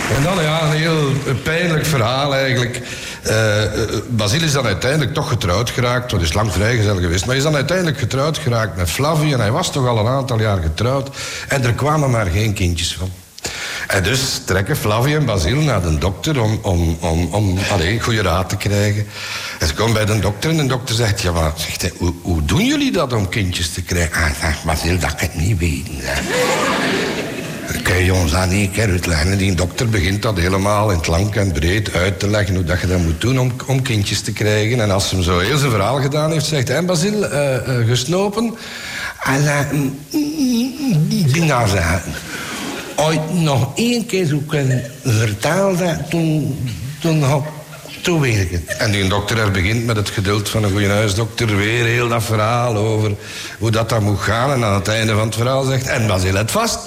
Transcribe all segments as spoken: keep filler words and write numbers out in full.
En dan, ja, een heel pijnlijk verhaal eigenlijk. Uh, Basile is dan uiteindelijk toch getrouwd geraakt. Dat is lang vrijgezel geweest. Maar hij is dan uiteindelijk getrouwd geraakt met Flavie. En hij was toch al een aantal jaar getrouwd. En er kwamen maar geen kindjes van. En dus trekken Flavie en Basile naar de dokter om, om, om, om allez, goede raad te krijgen. En ze komen bij de dokter en de dokter zegt... Ja, maar zegt hij, hoe, hoe doen jullie dat om kindjes te krijgen? Ah, zegt Basile, dat kan ik niet weten. Dan kan je ons aan één keer uitleggen. En die dokter begint dat helemaal in het lang en breed uit te leggen... hoe dat je dat moet doen om, om kindjes te krijgen. En als ze hem zo heel zijn verhaal gedaan heeft, zegt hij... En Basile, uh, uh, gesnopen? En dan... Die nou zeggen... Ooit nog één keer zo kunnen vertellen, toen, toen had toen weet ik het. En die dokter er begint met het geduld van een goeie huisdokter... weer heel dat verhaal over hoe dat dan moet gaan. En aan het einde van het verhaal zegt... En Basile het vast?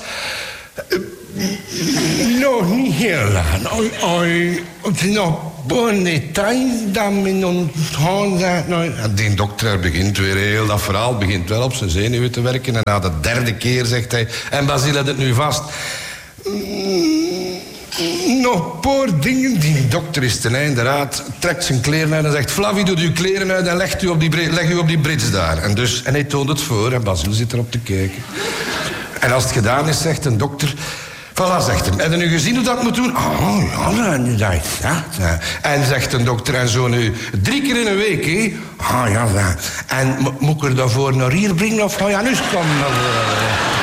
Nog niet heel lang. Het is nog een detail dat men onthouden zegt. Die dokter er begint weer heel dat verhaal... begint wel op zijn zenuwen te werken. En na de derde keer zegt hij... En Basile had het nu vast... Nog een paar dingen. Die dokter is ten einde raad, trekt zijn kleren uit en zegt... Flavie, doe uw kleren uit en leg u op die, leg u op die brits daar. En, dus, en hij toont het voor en Basile zit erop te kijken. En als het gedaan is, zegt een dokter... Voilà, zegt hem. Heb je nu gezien hoe dat moet doen? Oh, ja, dat is dat. En zegt een dokter, en zo nu drie keer in een week, hè? Ah, ja, dat. En moet ik er daarvoor naar hier brengen? Of ga je nu komen?